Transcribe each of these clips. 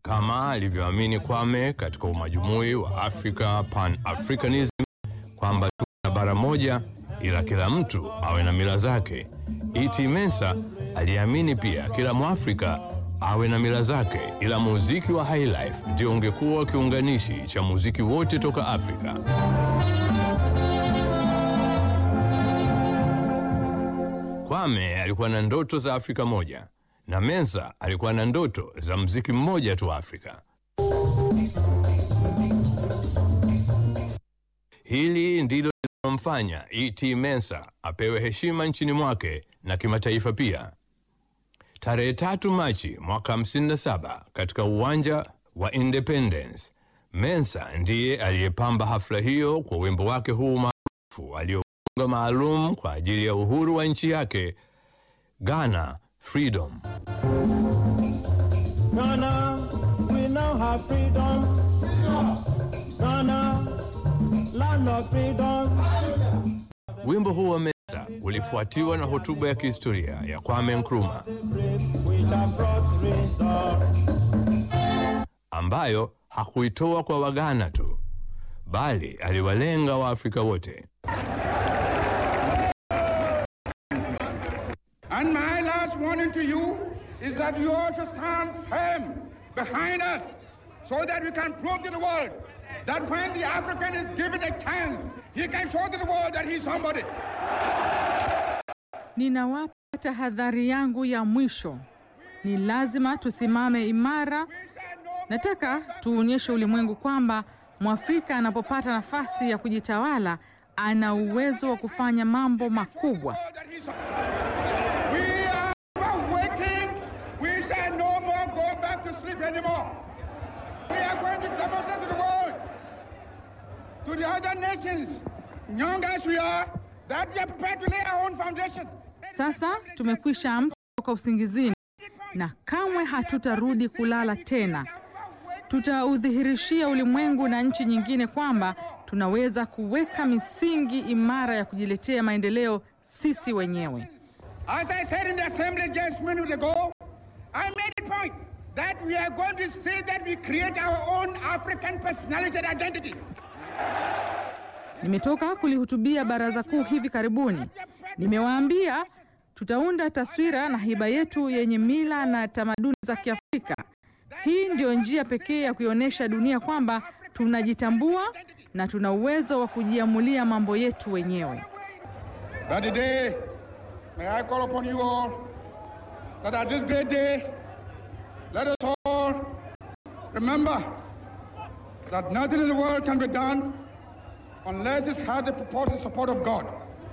kama alivyoamini Kwame katika umajumui wa Afrika Pan-Africanism, kwamba tuna bara moja ila kila mtu awe na mila zake. E.T. Mensah aliamini pia kila Mwafrika awe na mila zake, ila muziki wa highlife ndio ungekuwa kiunganishi cha muziki wote toka Afrika. Kwame alikuwa na ndoto za Afrika moja, na Mensah alikuwa na ndoto za muziki mmoja tu Afrika. Hili ndilo lilomfanya E.T. Mensah apewe heshima nchini mwake na kimataifa pia. Tarehe 3 Machi mwaka 57 katika uwanja wa Independence, Mensah ndiye aliyepamba hafla hiyo kwa wimbo wake huu maarufu aliofunga maalum kwa ajili ya uhuru wa nchi yake, Ghana Freedom. Ghana, we now have freedom. Ghana, land of freedom. Wimbo huu wa Mensah ulifuatiwa na hotuba ya kihistoria ya Kwame Nkrumah ambayo hakuitoa kwa Waghana tu, bali aliwalenga Waafrika wote. And my last warning to you is that you ought to stand firm behind us so that we can prove to the world that when the African is given a chance, he can show to the world that he's somebody. Ninawapa tahadhari yangu ya mwisho. Ni lazima tusimame imara. Nataka tuonyeshe ulimwengu kwamba Mwafrika anapopata nafasi ya kujitawala ana uwezo wa kufanya mambo makubwa. We are waking. We shall no more go back to sleep anymore. We are going to demonstrate to the world, to the other nations, young as we are, that we are prepared to lay our own foundation. Sasa tumekwisha amka kutoka usingizini na kamwe hatutarudi kulala tena. Tutaudhihirishia ulimwengu na nchi nyingine kwamba tunaweza kuweka misingi imara ya kujiletea maendeleo sisi wenyewe. As I said in the assembly just minutes ago, I made a point that we are going to say that we create our own African personality and identity. Nimetoka kulihutubia baraza kuu hivi karibuni. Nimewaambia tutaunda taswira na hiba yetu yenye mila na tamaduni za Kiafrika. Hii ndio njia pekee ya kuionyesha dunia kwamba tunajitambua na tuna uwezo wa kujiamulia mambo yetu wenyewe. That today, may I call upon you all that at this great day, let us all remember that nothing in the world can be done unless it has the purpose support of God.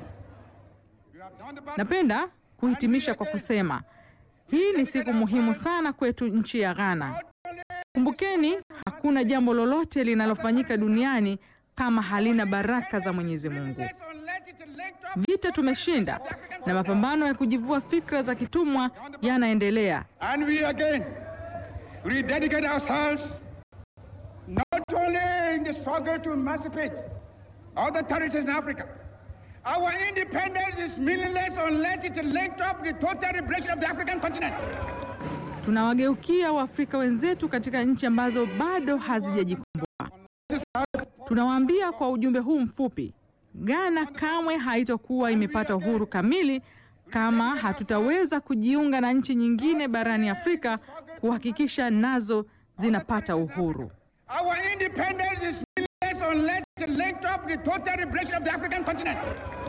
Napenda kuhitimisha kwa kusema, hii ni siku muhimu sana kwetu nchi ya Ghana. Kumbukeni, hakuna jambo lolote linalofanyika duniani kama halina baraka za Mwenyezi Mungu. Vita tumeshinda na mapambano ya kujivua fikra za kitumwa yanaendelea. And we again rededicate ourselves not only in the struggle to emancipate other territories in Africa. Our independence is meaningless unless it is linked up with the total liberation of the African continent. Tunawageukia Waafrika wenzetu katika nchi ambazo bado hazijajikomboa. Tunawaambia kwa ujumbe huu mfupi, Ghana kamwe haitakuwa imepata uhuru kamili kama hatutaweza kujiunga na nchi nyingine barani Afrika kuhakikisha nazo zinapata uhuru. Our independence is meaningless unless it is linked up with the total liberation of the African continent.